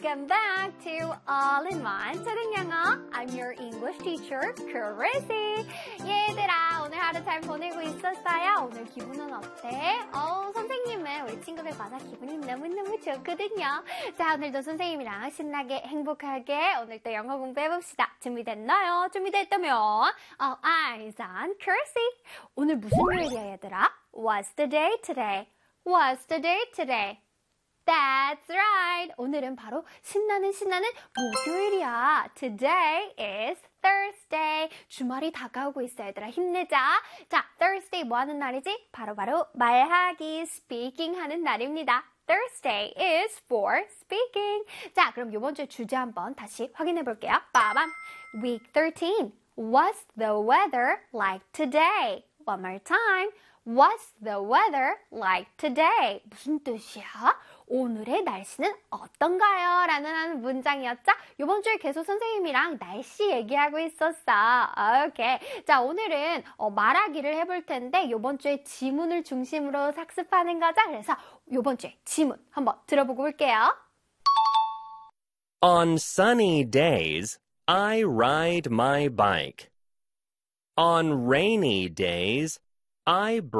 Welcome back to All-in-One 초등 영어. I'm your English teacher, Chrissy. 얘들아, 오늘 하루 잘 보내고 있었어요? 오늘 기분은 어때? 선생님은 우리 친구들 봐서 기분이 너무너무 좋거든요. 자, 오늘도 선생님이랑 신나게 행복하게 오늘 또 영어 공부해봅시다. 준비됐나요? 준비됐다면 All eyes on Chrissy. 오늘 무슨 요일이야, 얘들아? What's the day today? What's the day today? That's right. 오늘은 바로 신나는 목요일이야. Today is Thursday. 주말이 다가오고 있어, 얘들아. 힘내자. 자, Thursday 뭐 하는 날이지? 바로 말하기, speaking 하는 날입니다. Thursday is for speaking. 자, 그럼 이번 주의 주제 한번 다시 확인해 볼게요. 빠밤. Week 13. What's the weather like today? One more time. What's the weather like today? 무슨 뜻이야? 오늘의 날씨는 어떤가요? 라는 문장이었죠? 이번 주에 계속 선생님이랑 날씨 얘기하고 있었어. 오케이. 자, 오늘은 말하기를 해볼 텐데 이번 주에 지문을 중심으로 학습하는 거죠? 그래서 이번 주에 지문 한번 들어보고 올게요. On sunny days, I ride my bike. On rainy days, I